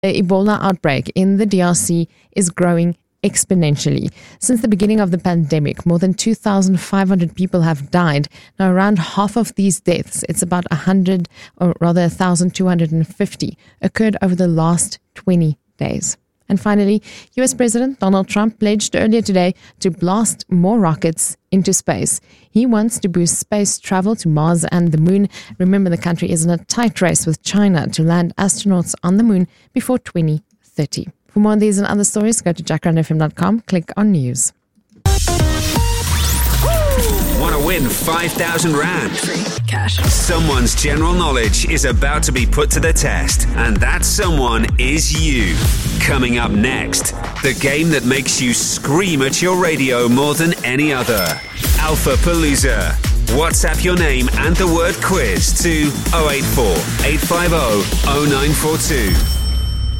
The Ebola outbreak in the DRC is growing exponentially. Since the beginning of the pandemic, more than 2,500 people have died. Now, around half of these deaths, it's about 100, or rather 1,250, occurred over the last 20 days. And finally, US President Donald Trump pledged earlier today to blast more rockets into space. He wants to boost space travel to Mars and the moon. Remember, the country is in a tight race with China to land astronauts on the moon before 2030. For more on these and other stories, go to jackrandfm.com, click on news. Want to win 5,000 Rand? Free cash. Someone's general knowledge is about to be put to the test, and that someone is you. Coming up next, the game that makes you scream at your radio more than any other. Alpha Palooza. WhatsApp your name and the word quiz to 084 850 0942.